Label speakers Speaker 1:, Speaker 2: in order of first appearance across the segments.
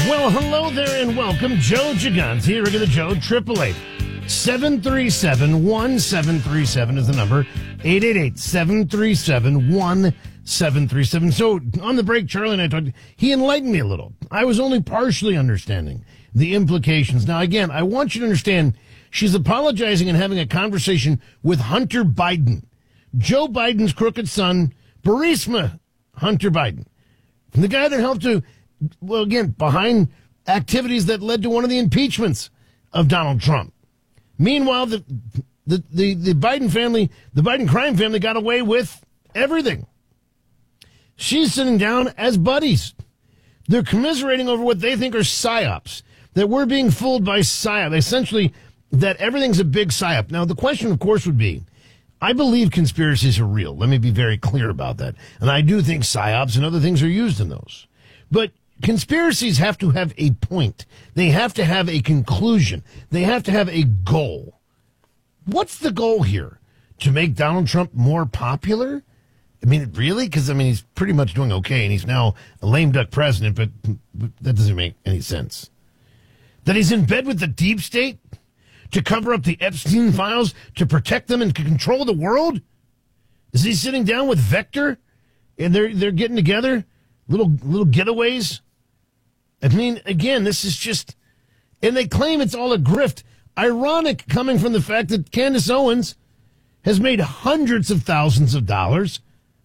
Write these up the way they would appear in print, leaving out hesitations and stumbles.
Speaker 1: Well, hello there and welcome. Joe Gigante here, Regular Joe, 888-737-1737 is the number. 888-737-1737. So, on the break, Charlie and I talked. He enlightened me a little. I was only partially understanding the implications. Now, again, I want you to understand, she's apologizing and having a conversation with Hunter Biden. Joe Biden's crooked son, Burisma Hunter Biden. The guy that helped to, well, again, behind activities that led to one of the impeachments of Donald Trump. Meanwhile, the Biden family, the Biden crime family got away with everything. She's sitting down as buddies. They're commiserating over what they think are psyops, that we're being fooled by psyop, essentially that everything's a big psyop. Now, the question, of course, would be, I believe conspiracies are real. Let me be very clear about that. And I do think psyops and other things are used in those. But conspiracies have to have a point. They have to have a conclusion. They have to have a goal. What's the goal here? To make Donald Trump more popular? I mean, really? Because, he's pretty much doing okay, and he's now a lame duck president, but that doesn't make any sense. That he's in bed with the deep state? To cover up the Epstein files, to protect them and to control the world? Is he sitting down with Vector and they're getting together? Little getaways? Again, this is just, and they claim it's all a grift. Ironic coming from the fact that Candace Owens has made hundreds of thousands of dollars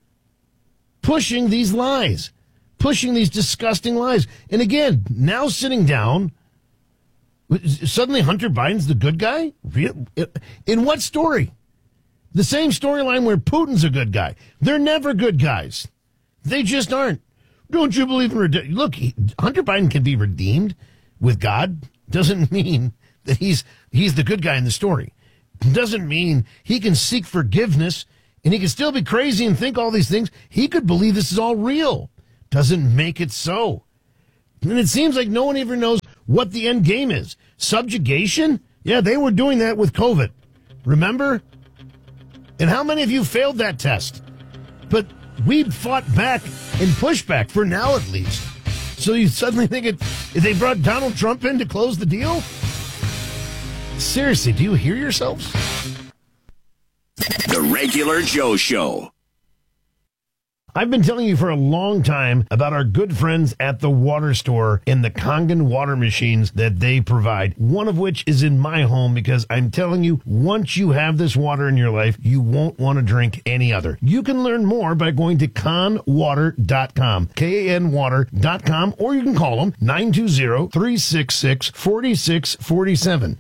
Speaker 1: pushing these lies, pushing these disgusting lies. And again, now sitting down, suddenly Hunter Biden's the good guy? In what story? The same storyline where Putin's a good guy. They're never good guys. They just aren't. Don't you believe in redemption? Look, Hunter Biden can be redeemed with God. Doesn't mean that he's the good guy in the story. Doesn't mean he can seek forgiveness and he can still be crazy and think all these things. He could believe this is all real. Doesn't make it so. And it seems like no one even knows what the end game is. Subjugation? Yeah, they were doing that with COVID. Remember? And how many of you failed that test? But we fought back and pushed back, for now at least. So you suddenly think they brought Donald Trump in to close the deal? Seriously, do you hear yourselves?
Speaker 2: The Regular Joe Show.
Speaker 1: I've been telling you for a long time about our good friends at the water store and the Kangen water machines that they provide, one of which is in my home because I'm telling you, once you have this water in your life, you won't want to drink any other. You can learn more by going to kanwater.com, KANwater.com, or you can call them 920-366-4647,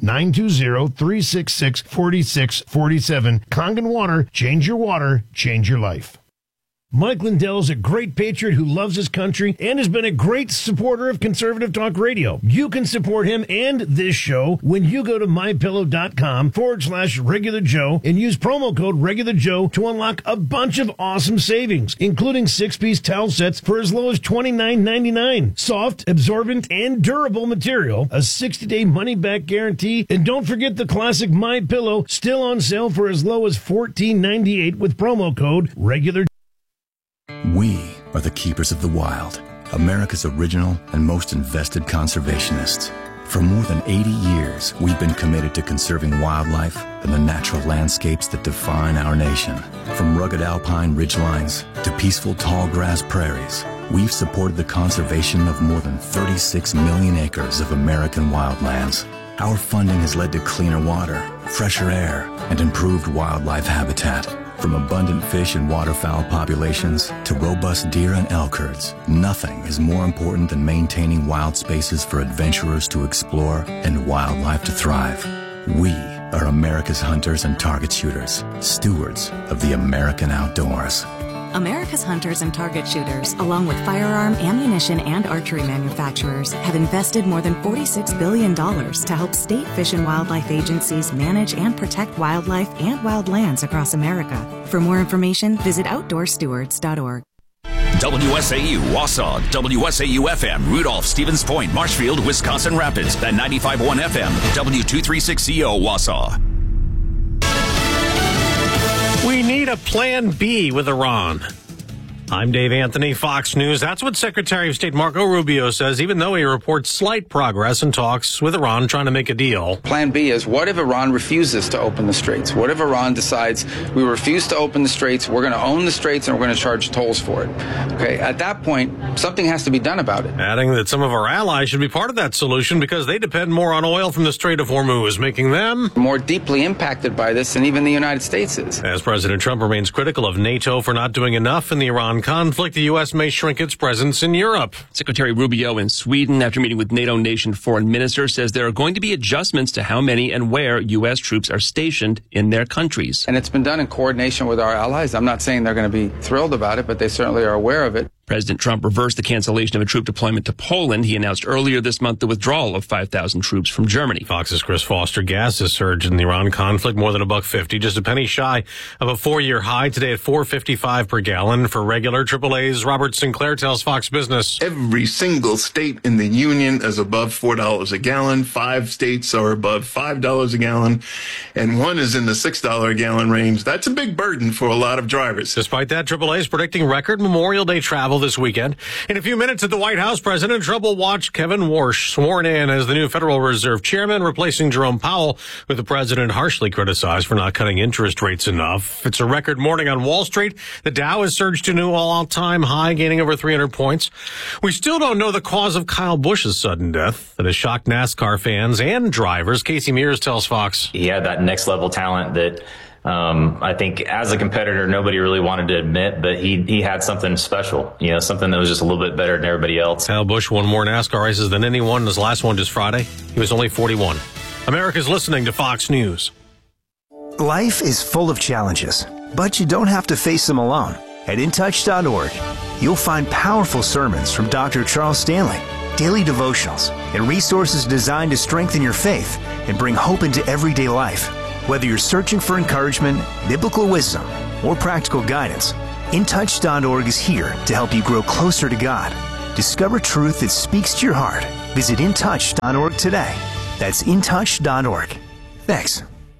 Speaker 1: 920-366-4647. Kangen Water, change your water, change your life. Mike Lindell is a great patriot who loves his country and has been a great supporter of Conservative Talk Radio. You can support him and this show when you go to mypillow.com/Regular Joe and use promo code Regular Joe to unlock a bunch of awesome savings, including 6-piece towel sets for as low as $29.99. Soft, absorbent, and durable material, a 60-day money-back guarantee, and don't forget the classic My Pillow, still on sale for as low as $14.98 with promo code Regular Joe.
Speaker 3: We are the keepers of the wild, America's original and most invested conservationists. For more than 80 years, we've been committed to conserving wildlife and the natural landscapes that define our nation. From rugged alpine ridgelines to peaceful tall grass prairies, we've supported the conservation of more than 36 million acres of American wildlands. Our funding has led to cleaner water, fresher air, and improved wildlife habitat. From abundant fish and waterfowl populations to robust deer and elk herds, nothing is more important than maintaining wild spaces for adventurers to explore and wildlife to thrive. We are America's hunters and target shooters, stewards of the American outdoors.
Speaker 4: America's hunters and target shooters, along with firearm, ammunition, and archery manufacturers, have invested more than $46 billion to help state fish and wildlife agencies manage and protect wildlife and wildlands across America. For more information, visit OutdoorStewards.org.
Speaker 2: WSAU Wausau, WSAU FM, Rudolph, Stevens Point, Marshfield, Wisconsin Rapids, and 95.1 FM, W236CO Wausau.
Speaker 5: We need a plan B with Iran. I'm Dave Anthony, Fox News. That's what Secretary of State Marco Rubio says, even though he reports slight progress in talks with Iran trying to make a deal.
Speaker 6: Plan B is, what if Iran refuses to open the straits? What if Iran decides we refuse to open the straits, we're going to own the straits, and we're going to charge tolls for it? Okay, at that point, something has to be done about it.
Speaker 5: Adding that some of our allies should be part of that solution because they depend more on oil from the Strait of Hormuz, making them
Speaker 6: more deeply impacted by this than even the United States is.
Speaker 5: As President Trump remains critical of NATO for not doing enough in the Iran conflict, the U.S. may shrink its presence in Europe.
Speaker 7: Secretary Rubio in Sweden, after meeting with NATO nation foreign minister, says there are going to be adjustments to how many and where U.S. troops are stationed in their countries.
Speaker 6: And it's been done in coordination with our allies. I'm not saying they're going to be thrilled about it, but they certainly are aware of it.
Speaker 7: President Trump reversed the cancellation of a troop deployment to Poland. He announced earlier this month the withdrawal of 5,000 troops from Germany.
Speaker 5: Fox's Chris Foster. Gas has surged in the Iran conflict more than $1.50, just a penny shy of a 4-year high today at $4.55 per gallon. For regular AAA's Robert Sinclair tells Fox Business.
Speaker 8: Every single state in the union is above $4 a gallon. 5 states are above $5 a gallon, and 1 is in the $6 a gallon range. That's a big burden for a lot of drivers.
Speaker 5: Despite that, AAA is predicting record Memorial Day travel this weekend. In a few minutes at the White House, President Trump will watch Kevin Warsh sworn in as the new Federal Reserve Chairman, replacing Jerome Powell, who the president harshly criticized for not cutting interest rates enough. It's a record morning on Wall Street. The Dow has surged to new all-time high, gaining over 300 points. We still don't know the cause of Kyle Busch's sudden death that has shocked NASCAR fans and drivers. Casey Mears tells Fox.
Speaker 9: He had that next-level talent that I think as a competitor, nobody really wanted to admit, but he had something special, something that was just a little bit better than everybody else.
Speaker 5: Kyle Busch won more NASCAR races than anyone in his last one just Friday. He was only 41. America's listening to Fox News.
Speaker 10: Life is full of challenges, but you don't have to face them alone. At InTouch.org, you'll find powerful sermons from Dr. Charles Stanley, daily devotionals, and resources designed to strengthen your faith and bring hope into everyday life. Whether you're searching for encouragement, biblical wisdom, or practical guidance, InTouch.org is here to help you grow closer to God. Discover truth that speaks to your heart. Visit InTouch.org today. That's InTouch.org. Thanks.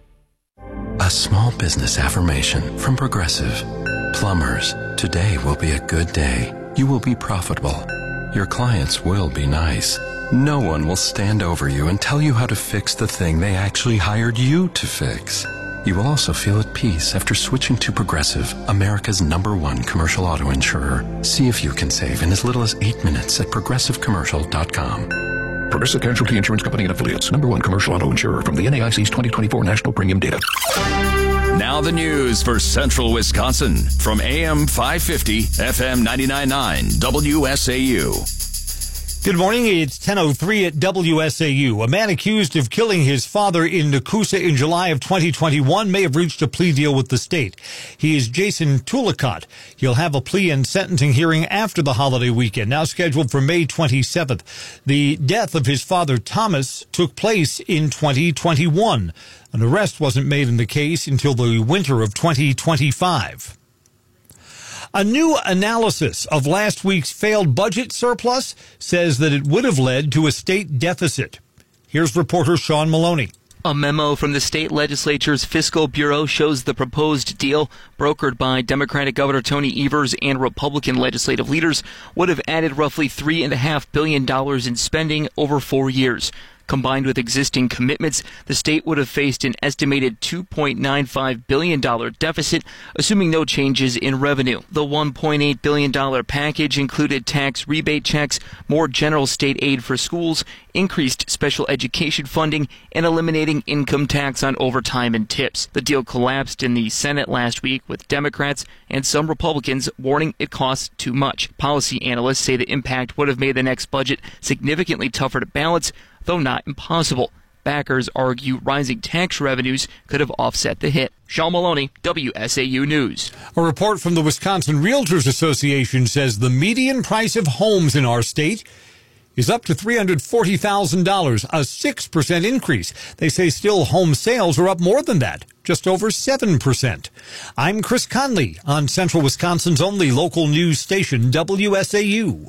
Speaker 11: A small business affirmation from Progressive. Plumbers, today will be a good day. You will be profitable. Your clients will be nice. No one will stand over you and tell you how to fix the thing they actually hired you to fix. You will also feel at peace after switching to Progressive, America's #1 commercial auto insurer. See if you can save in as little as 8 minutes at progressivecommercial.com.
Speaker 12: Progressive Casualty Insurance Company and Affiliates, #1 commercial auto insurer from the NAIC's 2024 National Premium Data.
Speaker 2: Now the news for Central Wisconsin from AM 550, FM 99.9, WSAU.
Speaker 13: Good morning. It's 10:03 at WSAU. A man accused of killing his father in Nakusa in July of 2021 may have reached a plea deal with the state. He is Jason Tulikot. He'll have a plea and sentencing hearing after the holiday weekend, now scheduled for May 27th. The death of his father, Thomas, took place in 2021. An arrest wasn't made in the case until the winter of 2025. A new analysis of last week's failed budget surplus says that it would have led to a state deficit. Here's reporter Sean Maloney.
Speaker 14: A memo from the state legislature's fiscal bureau shows the proposed deal, brokered by Democratic Governor Tony Evers and Republican legislative leaders, would have added roughly $3.5 billion in spending over 4 years. Combined with existing commitments, the state would have faced an estimated $2.95 billion deficit, assuming no changes in revenue. The $1.8 billion package included tax rebate checks, more general state aid for schools, increased special education funding, and eliminating income tax on overtime and tips. The deal collapsed in the Senate last week, with Democrats and some Republicans warning it costs too much. Policy analysts say the impact would have made the next budget significantly tougher to balance, though not impossible. Backers argue rising tax revenues could have offset the hit. Sean Maloney, WSAU News.
Speaker 13: A report from the Wisconsin Realtors Association says the median price of homes in our state is up to $340,000, a 6% increase. They say still home sales are up more than that, just over 7%. I'm Chris Conley on Central Wisconsin's only local news station, WSAU.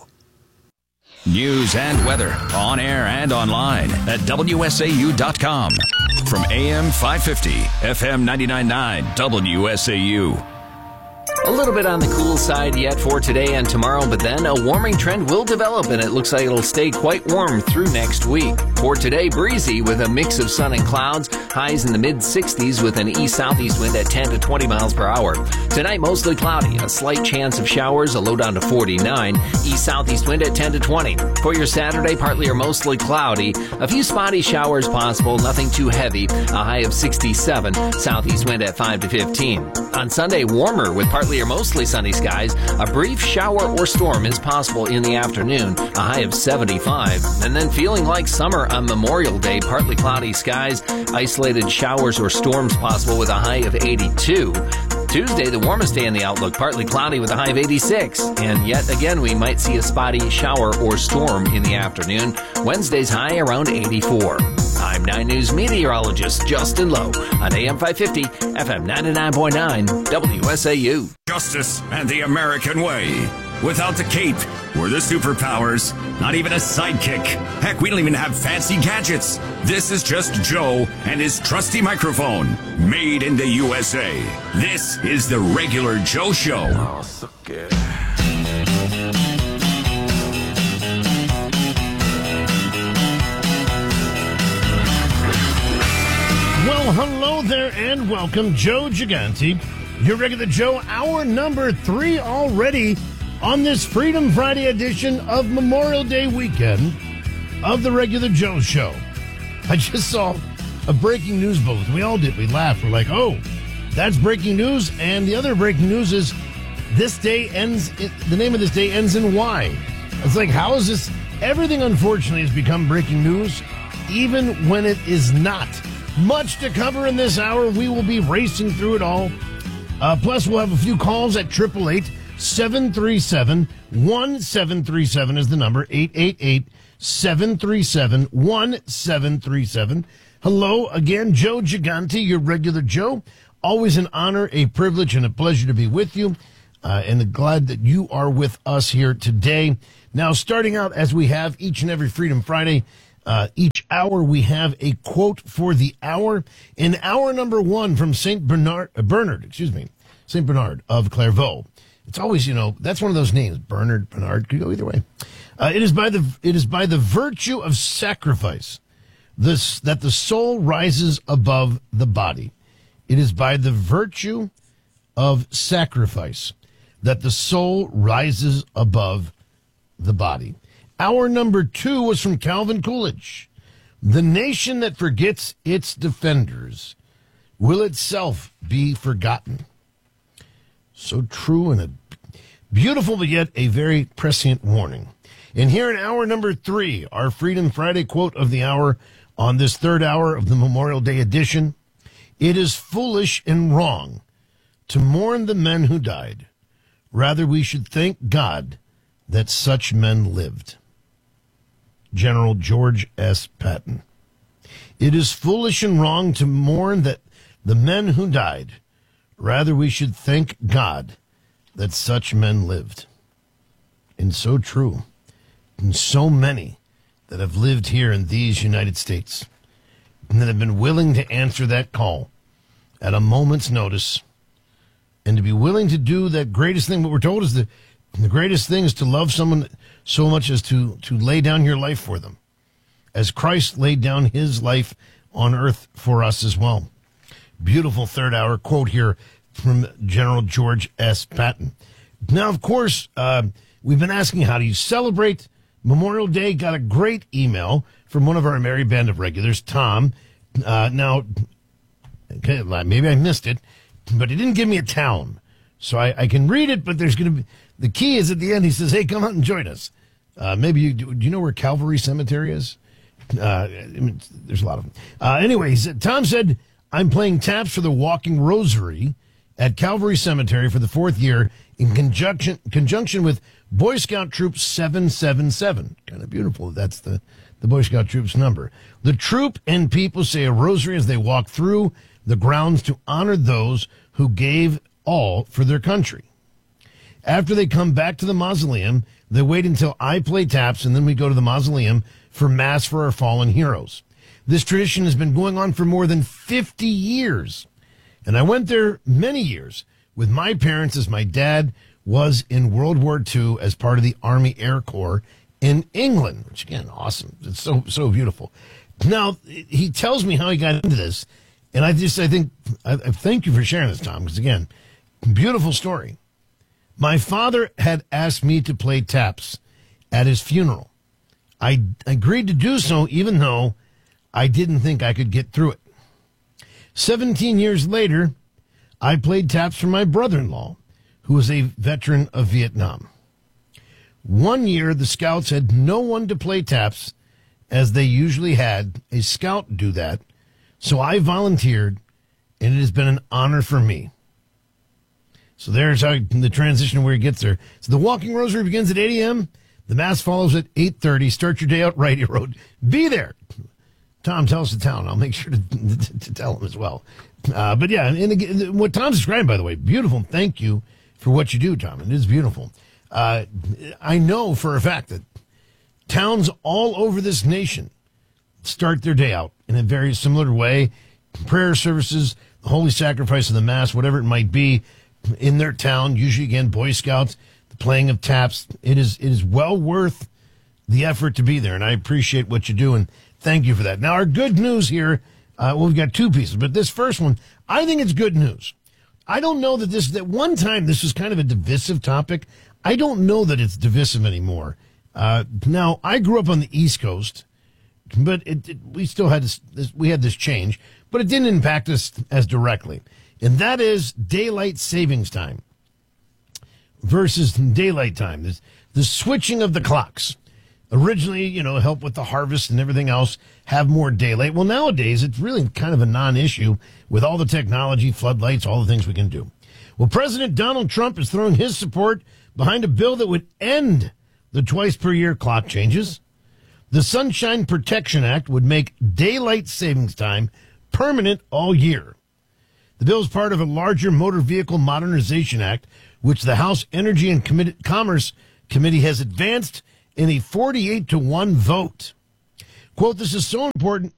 Speaker 2: News and weather on air and online at WSAU.com. From AM 550, FM 99.9, WSAU.
Speaker 15: A little bit on the cool side yet for today and tomorrow, but then a warming trend will develop, and it looks like it'll stay quite warm through next week. For today, breezy with a mix of sun and clouds, highs in the mid-60s with an east-southeast wind at 10 to 20 miles per hour. Tonight, mostly cloudy, a slight chance of showers, a low down to 49, east-southeast wind at 10 to 20. For your Saturday, partly or mostly cloudy, a few spotty showers possible, nothing too heavy, a high of 67, southeast wind at 5 to 15. On Sunday, warmer with partly or mostly sunny skies. A brief shower or storm is possible in the afternoon, a high of 75. And then feeling like summer on Memorial Day, partly cloudy skies, isolated showers or storms possible with a high of 82. Tuesday, the warmest day in the outlook, partly cloudy with a high of 86. And yet again, we might see a spotty shower or storm in the afternoon. Wednesday's high around 84. I'm 9 News meteorologist Justin Lowe on AM 550, FM 99.9, WSAU.
Speaker 2: Justice and the American way. Without the cape or the superpowers, not even a sidekick. Heck, we don't even have fancy gadgets. This is just Joe and his trusty microphone, made in the USA. This is the Regular Joe Show.
Speaker 16: Oh, so good.
Speaker 1: Well, hello there and welcome. Joe Gigante, your Regular Joe, hour number 3 already on this Freedom Friday edition of Memorial Day weekend of the Regular Joe Show. I just saw a breaking news bulletin. We all did. We laughed. We're like, oh, that's breaking news. And the other breaking news is this day ends, the name of this day ends in Y. It's like, how is this? Everything, unfortunately, has become breaking news, even when it is not. Much to cover in this hour. We will be racing through it all. Plus, we'll have a few calls at 888-737-1737 is the number. 888-737-1737. Hello again, Joe Gigante, your Regular Joe. Always an honor, a privilege, and a pleasure to be with you. And glad that you are with us here today. Now, starting out as we have each and every Freedom Friday, each hour we have a quote for the hour. In hour number 1 from St. Bernard of Clairvaux. It's always, that's one of those names, Bernard, could go either way. It is by the virtue of sacrifice that the soul rises above the body. It is by the virtue of sacrifice that the soul rises above the body. Hour number 2 was from Calvin Coolidge. The nation that forgets its defenders will itself be forgotten. So true, and a beautiful, but yet a very prescient warning. And here in hour number 3, our Freedom Friday quote of the hour on this third hour of the Memorial Day edition. It is foolish and wrong to mourn the men who died. Rather, we should thank God that such men lived. General George S. Patton. It is foolish and wrong to mourn that the men who died. Rather, we should thank God that such men lived. And so true. And so many that have lived here in these United States and that have been willing to answer that call at a moment's notice and to be willing to do that greatest thing. What we're told is the greatest thing is to love someone so much as to lay down your life for them, as Christ laid down his life on earth for us as well. Beautiful third hour quote here from General George S. Patton. Now, of course, we've been asking, how do you celebrate Memorial Day? Got a great email from one of our merry band of regulars, Tom. Now, okay, maybe I missed it, but he didn't give me a town. So I can read it, but there's going to be, the key is at the end, he says, hey, come out and join us. Maybe do you know where Calvary Cemetery is? There's a lot of them. Anyway, Tom said, I'm playing taps for the Walking Rosary at Calvary Cemetery for the 4th year in conjunction with Boy Scout Troop 777. Kind of beautiful. That's the Boy Scout Troop's number. The troop and people say a rosary as they walk through the grounds to honor those who gave all for their country. After they come back to the mausoleum, they wait until I play taps, and then we go to the mausoleum for Mass for our fallen heroes. This tradition has been going on for more than 50 years, and I went there many years with my parents as my dad was in World War II as part of the Army Air Corps in England, which again, awesome. It's so beautiful. Now, he tells me how he got into this, and I thank you for sharing this, Tom, because again, beautiful story. My father had asked me to play taps at his funeral. I agreed to do so even though I didn't think I could get through it. 17 years later, I played taps for my brother-in-law, who was a veteran of Vietnam. One year, the Scouts had no one to play taps, as they usually had a Scout do that, so I volunteered, and it has been an honor for me. So there's how the transition where he gets there. So the Walking Rosary begins at 8 a.m., the Mass follows at 8:30. Start your day out right, you road. Be there. Tom, tell us the town. I'll make sure to tell him as well. But yeah, and again, what Tom's describing, by the way, beautiful. Thank you for what you do, Tom. It is beautiful. I know for a fact that towns all over this nation start their day out in a very similar way. Prayer services, the Holy Sacrifice of the Mass, whatever it might be, in their town. Usually, again, Boy Scouts, the playing of taps. It is well worth the effort to be there, and I appreciate what you do, and thank you for that. Now, our good news here, we've got two pieces, but this first one, I think it's good news. I don't know that one time this was kind of a divisive topic. I don't know that it's divisive anymore. Now, I grew up on the East Coast, but we still had this change, but it didn't impact us as directly. And that is daylight savings time versus daylight time. The switching of the clocks. Originally, help with the harvest and everything else, have more daylight. Well, nowadays, it's really kind of a non-issue with all the technology, floodlights, all the things we can do. Well, President Donald Trump is throwing his support behind a bill that would end the twice-per-year clock changes. The Sunshine Protection Act would make daylight savings time permanent all year. The bill is part of a larger Motor Vehicle Modernization Act, which the House Energy and Commerce Committee has advanced in a 48-1 vote. Quote, this is so important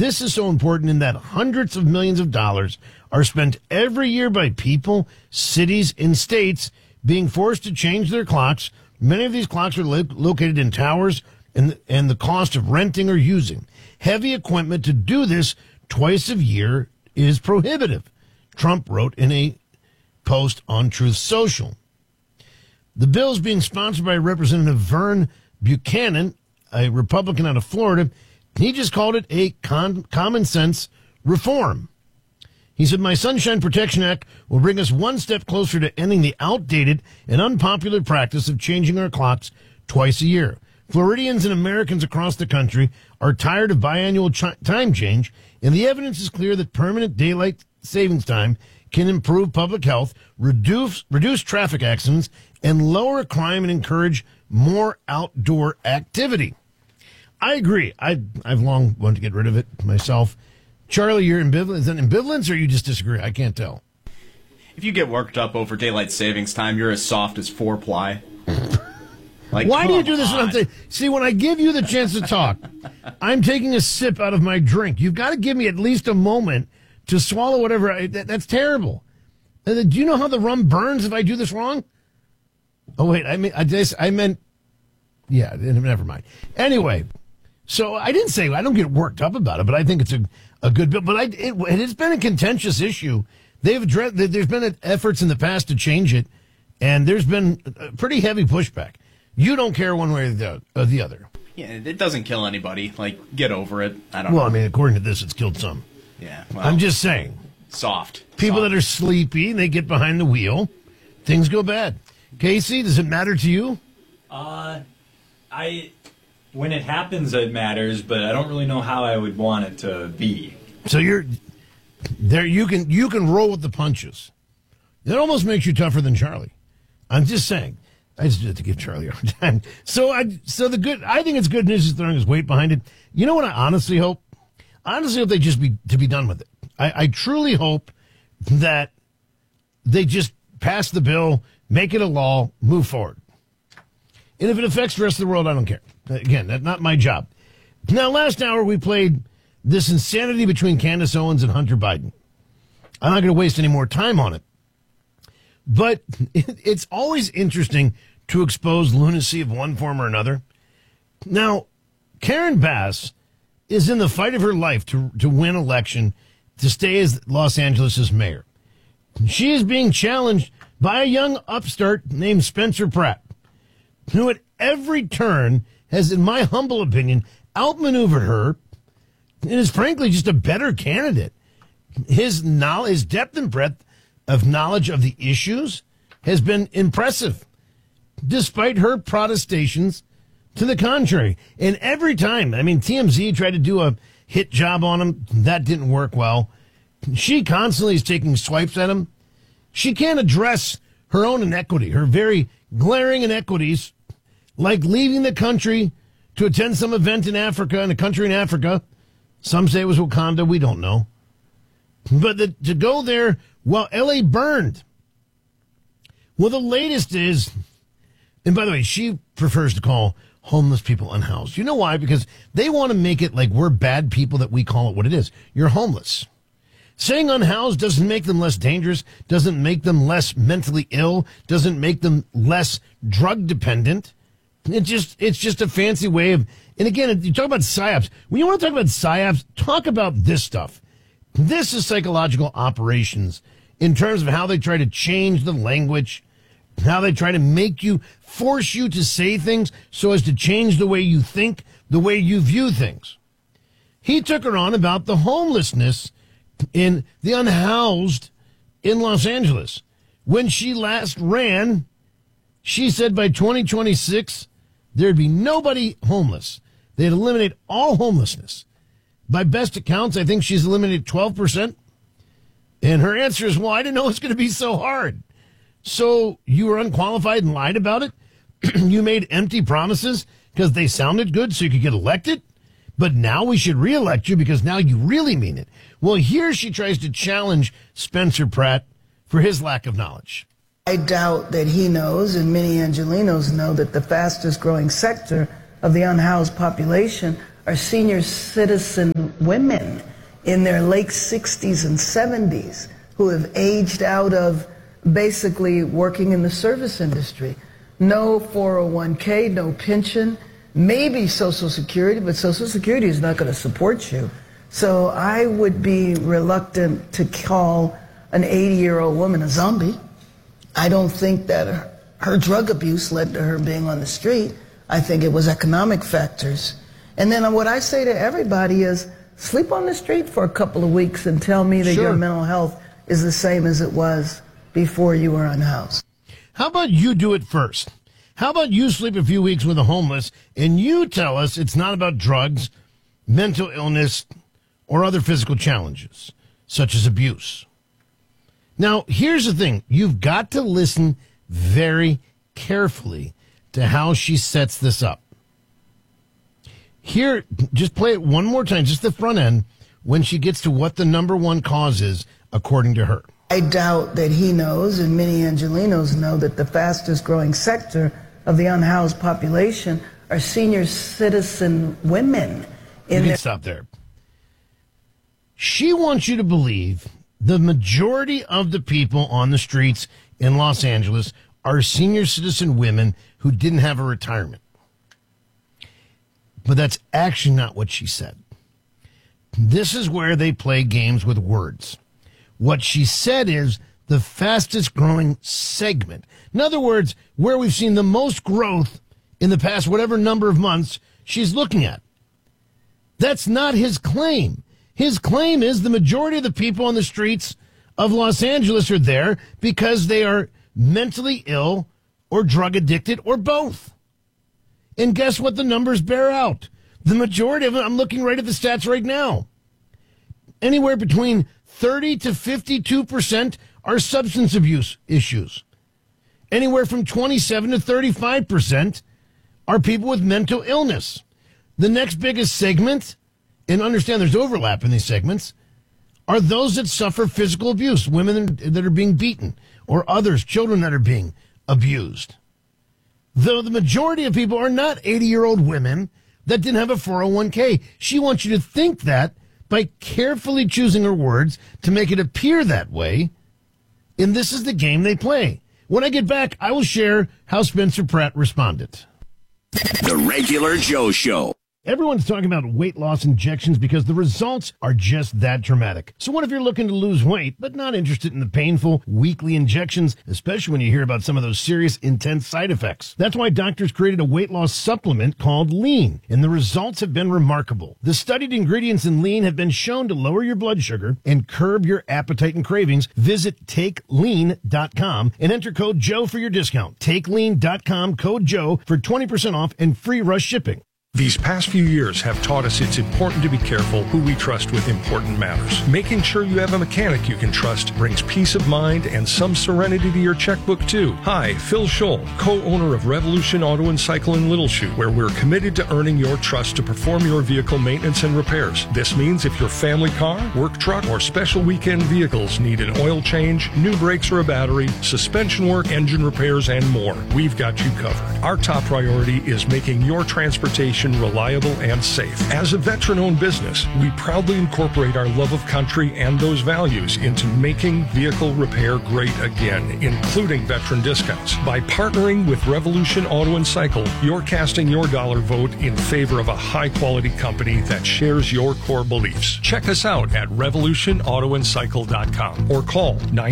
Speaker 1: in that hundreds of millions of dollars are spent every year by people, cities, and states being forced to change their clocks. Many of these clocks are located in towers, and the cost of renting or using heavy equipment to do this twice a year is prohibitive, Trump wrote in a post on Truth Social. The bill is being sponsored by Representative Vern Buchanan, a Republican out of Florida. He just called it a common sense reform. He said, my Sunshine Protection Act will bring us one step closer to ending the outdated and unpopular practice of changing our clocks twice a year. Floridians and Americans across the country are tired of biannual time change, and the evidence is clear that permanent daylight savings time can improve public health, reduce traffic accidents, and lower crime and encourage more outdoor activity. I agree. I've long wanted to get rid of it myself. Charlie, you're ambivalent. Is that ambivalence or you just disagree? I can't tell.
Speaker 16: If you get worked up over daylight savings time, you're as soft as 4-ply.
Speaker 1: Why do you do this when I'm saying? See, when I give you the chance to talk, I'm taking a sip out of my drink. You've got to give me at least a moment to swallow whatever. That's terrible. Do you know how the rum burns if I do this wrong? Oh, wait. I meant. Yeah, never mind. Anyway, so I didn't say I don't get worked up about it, but I think it's a good bill. But it's been a contentious issue. There's been efforts in the past to change it, and there's been a pretty heavy pushback. You don't care one way or the other.
Speaker 16: Yeah, it doesn't kill anybody. Like, get over it. I don't know.
Speaker 1: Well, I mean, according to this, it's killed some.
Speaker 16: Yeah. Well,
Speaker 1: I'm just saying.
Speaker 16: Soft.
Speaker 1: People that are sleepy, they get behind the wheel, things go bad. Casey, does it matter to you?
Speaker 17: When it happens, it matters, but I don't really know how I would want it to be.
Speaker 1: So you're there. You can roll with the punches. It almost makes you tougher than Charlie. I'm just saying. I just have to give Charlie a hard time. I think it's good news he's throwing his weight behind it. You know what I honestly hope? I honestly hope they just be done with it. I truly hope that they just pass the bill, make it a law, move forward. And if it affects the rest of the world, I don't care. Again, that's not my job. Now, last hour we played this insanity between Candace Owens and Hunter Biden. I'm not going to waste any more time on it. But it's always interesting to expose lunacy of one form or another. Now, Karen Bass is in the fight of her life to win election to stay as Los Angeles' mayor. She is being challenged by a young upstart named Spencer Pratt, who at every turn has, in my humble opinion, outmaneuvered her and is frankly just a better candidate. His knowledge, his depth and breadth of knowledge of the issues has been impressive, despite her protestations to the contrary. And every time, TMZ tried to do a hit job on him. That didn't work well. She constantly is taking swipes at him. She can't address her own inequity, her very glaring inequities, like leaving the country to attend some event in Africa, in a country in Africa. Some say it was Wakanda. We don't know. But to go there while L.A. burned. Well, the latest is, and by the way, she prefers to call homeless people unhoused. You know why? Because they want to make it like we're bad people, that we call it what it is. You're homeless. Saying unhoused doesn't make them less dangerous, doesn't make them less mentally ill, doesn't make them less drug dependent. It's just a fancy way of, and again, you talk about psyops. When you want to talk about psyops, talk about this stuff. This is psychological operations in terms of how they try to change the language, how they try to force you to say things so as to change the way you think, the way you view things. He took her on about the homelessness in the unhoused in Los Angeles. When she last ran, she said by 2026, there'd be nobody homeless. They'd eliminate all homelessness. By best accounts, I think she's eliminated 12%. And her answer is, well, I didn't know it was going to be so hard. So you were unqualified and lied about it? You made empty promises because they sounded good so you could get elected? But now we should reelect you because now you really mean it. Well, here she tries to challenge Spencer Pratt for his lack of knowledge.
Speaker 18: I doubt that he knows, and many Angelenos know, that the fastest growing sector of the unhoused population are senior citizen women in their late 60s and 70s who have aged out of basically working in the service industry. No 401k, no pension, maybe Social Security, but Social Security is not going to support you. So I would be reluctant to call an 80-year-old woman a zombie. I don't think that her drug abuse led to her being on the street. I think it was economic factors. And then what I say to everybody is, sleep on the street for a couple of weeks and tell me that your mental health is the same as it was before you were unhoused.
Speaker 1: How about you do it first? How about you sleep a few weeks with a homeless and you tell us it's not about drugs, mental illness, or other physical challenges, such as abuse? Now, here's the thing. You've got to listen very carefully to how she sets this up. Here, just play it one more time, just the front end, when she gets to what the number one cause is, according to her.
Speaker 18: I doubt that he knows, and many Angelenos know, that the fastest growing sector of the unhoused population are senior citizen women.
Speaker 1: You can stop there. She wants you to believe the majority of the people on the streets in Los Angeles are senior citizen women who didn't have a retirement. But that's actually not what she said. This is where they play games with words. What she said is the fastest growing segment. In other words, where we've seen the most growth in the past whatever number of months she's looking at. That's not his claim. His claim is the majority of the people on the streets of Los Angeles are there because they are mentally ill or drug addicted or both. And guess what the numbers bear out? The majority of them, I'm looking right at the stats right now. Anywhere between 30 to 52% are substance abuse issues. Anywhere from 27 to 35% are people with mental illness. The next biggest segment, and understand there's overlap in these segments, are those that suffer physical abuse, women that are being beaten, or others, children that are being abused. Though the majority of people are not 80-year-old women that didn't have a 401k. She wants you to think that by carefully choosing her words to make it appear that way, And this is the game they play. When I get back, I will share how Spencer Pratt responded.
Speaker 2: The Regular Joe Show.
Speaker 1: Everyone's talking about weight loss injections because the results are just that dramatic. So what if you're looking to lose weight, but not interested in the painful weekly injections, especially when you hear about some of those serious, intense side effects? That's why doctors created a weight loss supplement called Lean, and the results have been remarkable. The studied ingredients in Lean have been shown to lower your blood sugar and curb your appetite and cravings. Visit TakeLean.com and enter code Joe for your discount. TakeLean.com, code Joe for 20% off and free rush shipping.
Speaker 19: These past few years have taught us it's important to be careful who we trust with important matters. Making sure you have a mechanic you can trust brings peace of mind and some serenity to your checkbook, too. Hi, Phil Scholl, co-owner of Revolution Auto and Cycle in Little Chute, where we're committed to earning your trust to perform your vehicle maintenance and repairs. This means if your family car, work truck, or special weekend vehicles need an oil change, new brakes or a battery, suspension work, engine repairs, and more, we've got you covered. Our top priority is making your transportation reliable and safe. As a veteran-owned business, we proudly incorporate our love of country and those values into making vehicle repair great again, including veteran discounts. By partnering with Revolution Auto and Cycle, you're casting your dollar vote in favor of a high-quality company that shares your core beliefs. Check us out at revolutionautoandcycle.com or call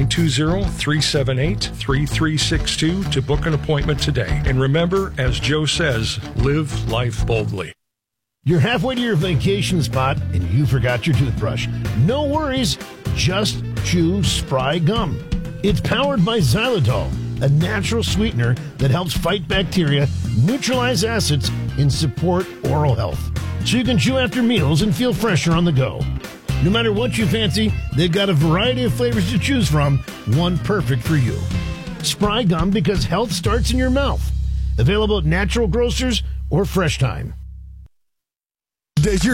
Speaker 19: 920-378-3362 to book an appointment today. And remember, as Joe says, live life boldly.
Speaker 1: You're halfway to your vacation spot and you forgot your toothbrush. No worries, just chew Spry Gum. It's powered by xylitol, a natural sweetener that helps fight bacteria, neutralize acids, and support oral health. So you can chew after meals and feel fresher on the go. No matter what you fancy, they've got a variety of flavors to choose from, one perfect for you. Spry Gum, because health starts in your mouth. Available at natural grocers or Fresh Time.
Speaker 20: Does your